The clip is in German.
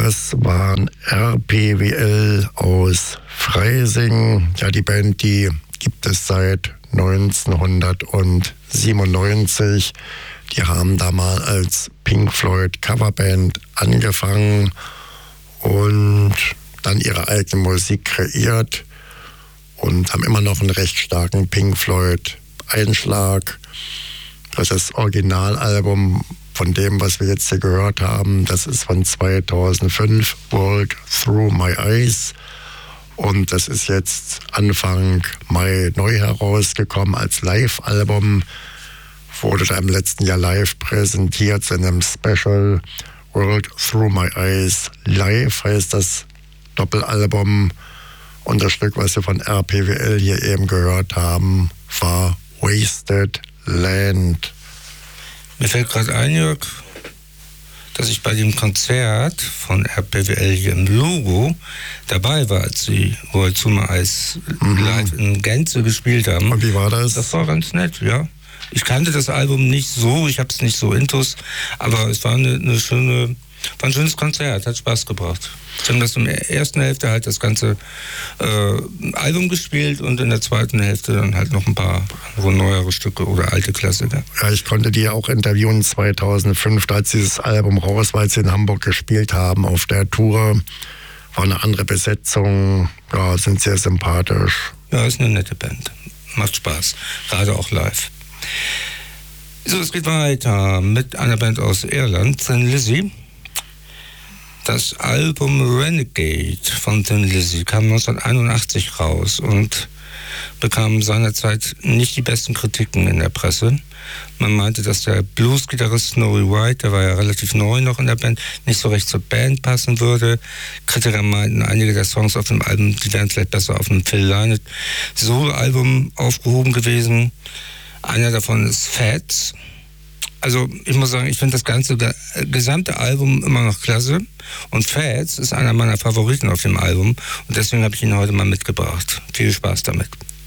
Das waren RPWL aus Freising. Ja, die Band, die gibt es seit 1997. Die haben da mal als Pink Floyd Coverband angefangen und dann ihre eigene Musik kreiert und haben immer noch einen recht starken Pink Floyd Einschlag. Das Originalalbum von dem, was wir jetzt hier gehört haben, das ist von 2005, World Through My Eyes. Und das ist jetzt Anfang Mai neu herausgekommen als Live-Album. Wurde da im letzten Jahr live präsentiert in einem Special. World Through My Eyes Live heißt das Doppelalbum. Und das Stück, was wir von RPWL hier eben gehört haben, war Wasted Land. Mir fällt gerade ein, Jörg, dass ich bei dem Konzert von RPWL hier im Logo dabei war, als sie World Through My Eyes live in Gänze gespielt haben. Und wie war das? Das war ganz nett, ja. Ich kannte das Album nicht so, ich habe es nicht so intus, aber es war ein schönes Konzert, hat Spaß gebracht. Sie haben das in der ersten Hälfte halt das ganze Album gespielt und in der zweiten Hälfte dann halt noch ein paar neuere Stücke oder alte Klassiker. Ja, ich konnte die auch interviewen 2005, als dieses Album raus, weil sie in Hamburg gespielt haben auf der Tour. War eine andere Besetzung, ja, sind sehr sympathisch. Ja, ist eine nette Band. Macht Spaß, gerade auch live. So, es geht weiter mit einer Band aus Irland, Thin Lizzy. Das Album Renegade von Thin Lizzy kam 1981 raus und bekam seinerzeit nicht die besten Kritiken in der Presse. Man meinte, dass der Blues-Gitarrist Snowy White, der war ja relativ neu noch in der Band, nicht so recht zur Band passen würde. Kritiker meinten, einige der Songs auf dem Album, die wären vielleicht besser auf einem Phil Lynott Solo-Album aufgehoben gewesen. Einer davon ist Fats. Also ich muss sagen, ich finde das gesamte Album immer noch klasse. Und Fats ist einer meiner Favoriten auf dem Album. Und deswegen habe ich ihn heute mal mitgebracht. Viel Spaß damit.